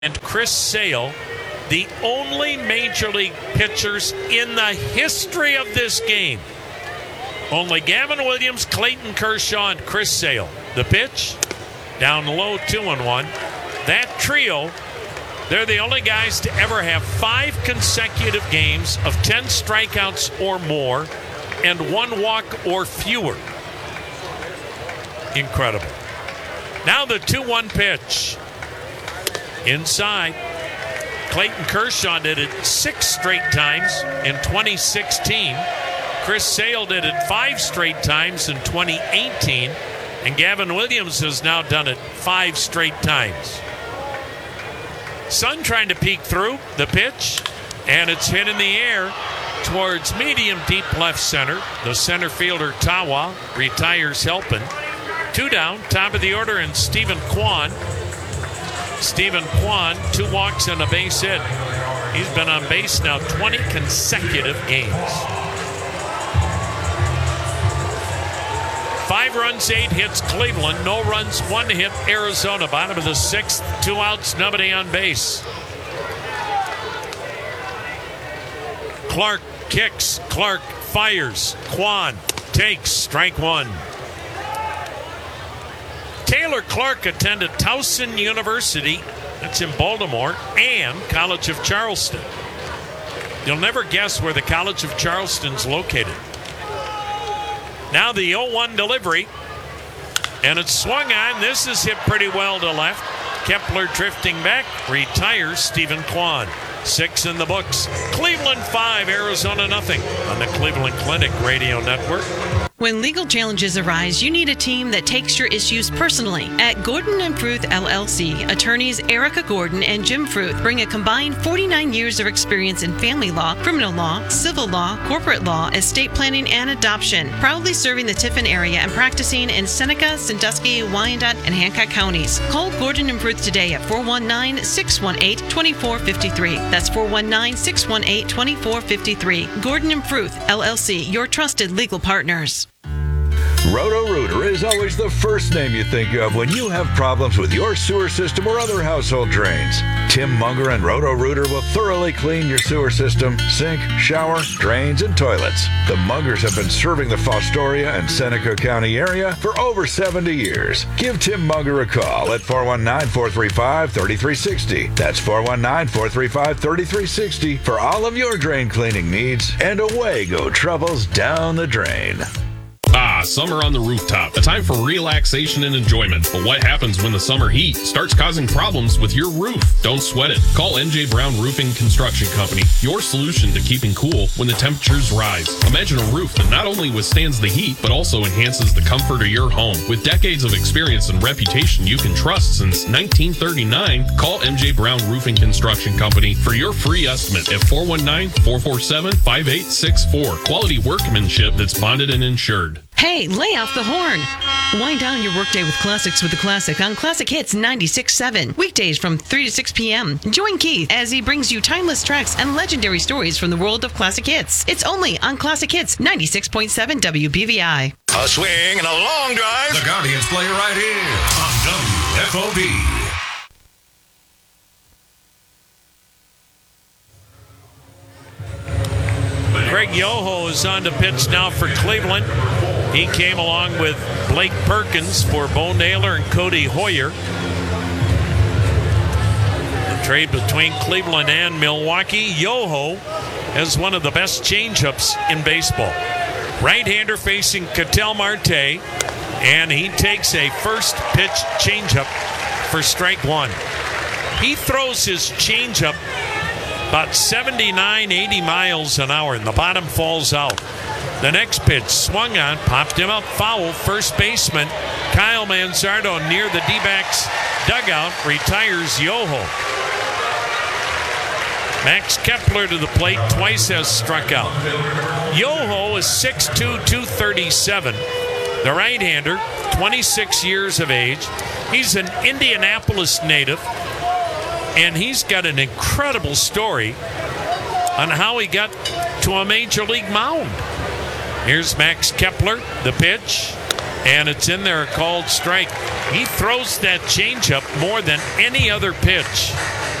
and Chris Sale, the only major league pitchers in the history of this game. Only Gavin Williams, Clayton Kershaw, and Chris Sale. The pitch, down low, 2-1. That trio, they're the only guys to ever have 5 consecutive games of 10 strikeouts or more and 1 walk or fewer. Incredible. Now the 2-1 pitch. Inside. Clayton Kershaw did it 6 straight times in 2016. Chris Sale did it 5 straight times in 2018. And Gavin Williams has now done it 5 straight times. Sun trying to peek through the pitch, and it's hit in the air towards medium deep left center. The center fielder Tawa retires helping. 2 down, top of the order, and Stephen Kwan. Stephen Kwan, 2 walks and a base hit. He's been on base now 20 consecutive games. 5 runs, 8 hits Cleveland. No runs, 1 hit Arizona. Bottom of the 6th, 2 outs, nobody on base. Clark kicks, Clark fires, Kwan takes strike 1. Taylor Clark attended Towson University, that's in Baltimore, and College of Charleston. You'll never guess where the College of Charleston's located. Now the 0-1 delivery, and it's swung on. This is hit pretty well to left. Kepler drifting back, retires Stephen Kwan. 6 in the books. Cleveland 5, Arizona nothing on the Cleveland Clinic Radio Network. When legal challenges arise, you need a team that takes your issues personally. At Gordon and Fruth LLC, attorneys Erica Gordon and Jim Fruth bring a combined 49 years of experience in family law, criminal law, civil law, corporate law, estate planning, and adoption. Proudly serving the Tiffin area and practicing in Seneca, Sandusky, Wyandotte, and Hancock counties. Call Gordon and Fruth today at 419-618-2453. That's 419-618-2453. Gordon and Fruth LLC, your trusted legal partners. Roto-Rooter is always the first name you think of when you have problems with your sewer system or other household drains. Tim Munger and Roto-Rooter will thoroughly clean your sewer system, sink, shower, drains, and toilets. The Mungers have been serving the Fostoria and Seneca County area for over 70 years. Give Tim Munger a call at 419-435-3360. That's 419-435-3360 for all of your drain cleaning needs, and away go troubles down the drain. Summer on the rooftop, a time for relaxation and enjoyment. But what happens when the summer heat starts causing problems with your roof? Don't sweat it. Call NJ Brown Roofing Construction Company, your solution to keeping cool when the temperatures rise. Imagine a roof that not only withstands the heat, but also enhances the comfort of your home. With decades of experience and reputation you can trust since 1939, call NJ Brown Roofing Construction Company for your free estimate at 419-447-5864. Quality workmanship that's bonded and insured. Hey, lay off the horn. Wind down your workday with classics with the Classic on Classic Hits 96.7. Weekdays from 3 to 6 p.m. Join Keith as he brings you timeless tracks and legendary stories from the world of classic hits. It's only on Classic Hits 96.7 WBVI. A swing and a long drive. The Guardians play right here on WFOV. Greg Yoho is on the pitch now for Cleveland. He came along with Blake Perkins for Bo Naylor and Cody Hoyer. The trade between Cleveland and Milwaukee. Yoho has one of the best changeups in baseball. Right-hander facing Ketel Marte, and he takes a first pitch changeup for strike 1. He throws his changeup about 79, 80 miles an hour, and the bottom falls out. The next pitch swung on, popped him up foul. First baseman Kyle Manzardo near the D-backs dugout retires Yoho. Max Kepler to the plate, twice has struck out. Yoho is 6'2", 237. The right-hander, 26 years of age. He's an Indianapolis native, and he's got an incredible story on how he got to a major league mound. Here's Max Kepler, the pitch, and it's in there, a called strike. He throws that changeup more than any other pitch.